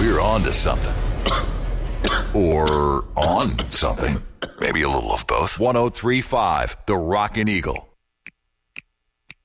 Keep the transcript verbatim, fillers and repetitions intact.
we're on to something. Or on something. Maybe a little of both. one oh three point five, The Rockin' Eagle.